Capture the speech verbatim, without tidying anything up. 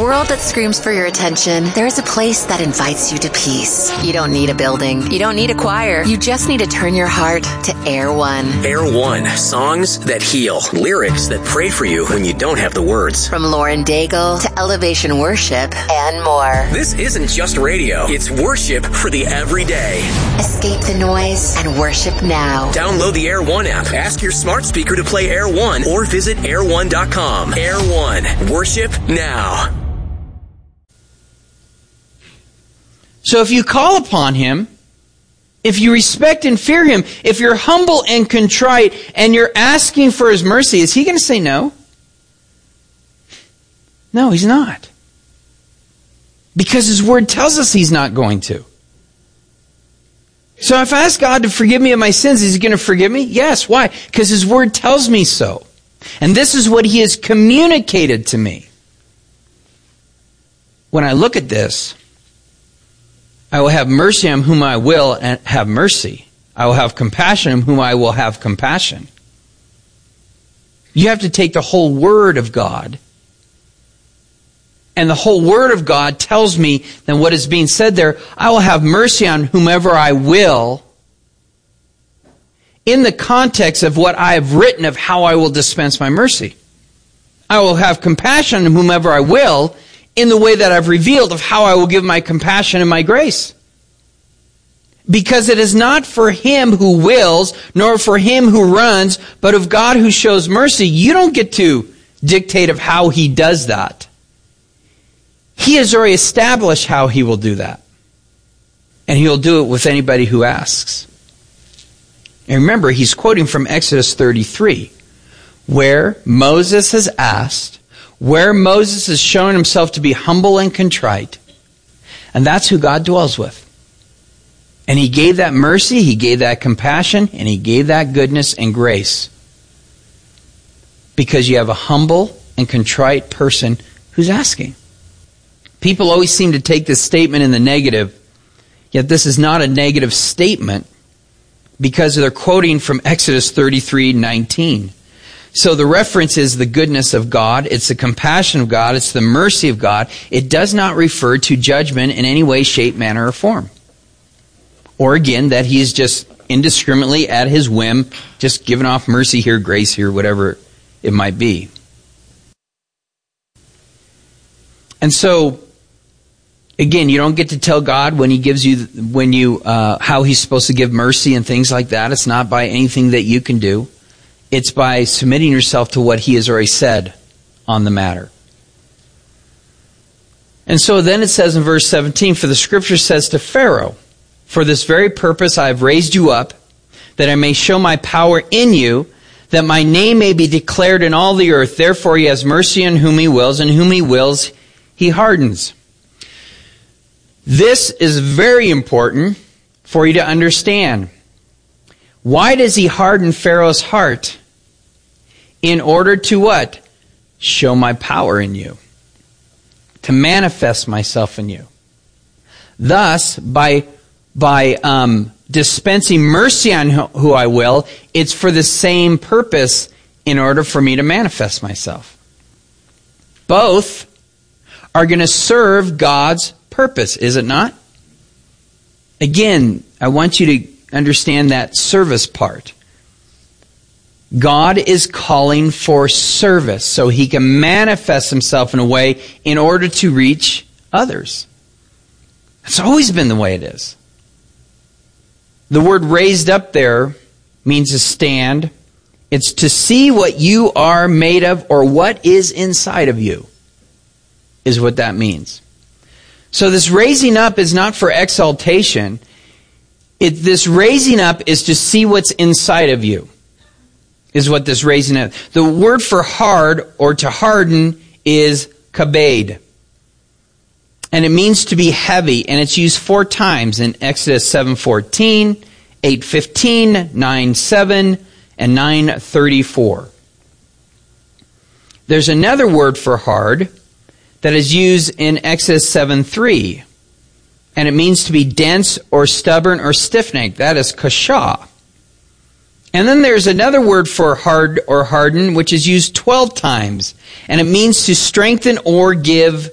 world that screams for your attention, there is a place that invites you to peace. You don't need a building. You don't need a choir. You just need to turn your heart to Air One. Air One. Songs that heal. Lyrics that pray for you when you don't have the words. From Lauren Daigle to Elevation Worship and more. This isn't just radio. It's worship for the everyday. Escape the noise and worship now. Download the Air One app. Ask your smart speaker to play Air One or visit air one dot com. Air One. Worship now. So if you call upon Him, if you respect and fear Him, if you're humble and contrite and you're asking for His mercy, is He going to say no? No, He's not. Because His Word tells us He's not going to. So if I ask God to forgive me of my sins, is He going to forgive me? Yes. Why? Because His Word tells me so. And this is what He has communicated to me. When I look at this, I will have mercy on whom I will have mercy. I will have compassion on whom I will have compassion. You have to take the whole Word of God. And the whole Word of God tells me that what is being said there, I will have mercy on whomever I will, in the context of what I have written of how I will dispense my mercy. I will have compassion on whomever I will, in the way that I've revealed of how I will give my compassion and my grace. Because it is not for him who wills, nor for him who runs, but of God who shows mercy. You don't get to dictate of how He does that. He has already established how He will do that. And He will do it with anybody who asks. And remember, He's quoting from Exodus thirty-three, where Moses has asked, where Moses has shown himself to be humble and contrite. And that's who God dwells with. And He gave that mercy, He gave that compassion, and He gave that goodness and grace. Because you have a humble and contrite person who's asking. People always seem to take this statement in the negative, yet this is not a negative statement because they're quoting from Exodus thirty-three nineteen. So the reference is the goodness of God, it's the compassion of God, it's the mercy of God. It does not refer to judgment in any way, shape, manner, or form. Or again, that He is just indiscriminately at His whim, just giving off mercy here, grace here, whatever it might be. And so, again, you don't get to tell God when He gives you, when you, uh, how He's supposed to give mercy and things like that. It's not by anything that you can do. It's by submitting yourself to what He has already said on the matter. And so then it says in verse seventeen, for the Scripture says to Pharaoh, for this very purpose I have raised you up, that I may show my power in you, that my name may be declared in all the earth. Therefore He has mercy on whom He wills, and whom He wills He hardens. This is very important for you to understand. Why does He harden Pharaoh's heart? In order to what? Show my power in you. To manifest myself in you. Thus, by, by um, dispensing mercy on who I will, it's for the same purpose in order for me to manifest myself. Both are going to serve God's purpose, is it not? Again, I want you to understand that service part. God is calling for service so He can manifest Himself in a way in order to reach others. It's always been the way it is. The word raised up there means to stand. It's to see what you are made of or what is inside of you, is what that means. So this raising up is not for exaltation. It, this raising up is to see what's inside of you, is what this raising up. The word for hard or to harden is kabed. And it means to be heavy, and it's used four times in Exodus seven fourteen, eight fifteen, nine seven, and nine thirty-four. There's another word for hard that is used in Exodus seven three. And it means to be dense or stubborn or stiff-necked. That is kashah. And then there's another word for hard or harden, which is used twelve times. And it means to strengthen or give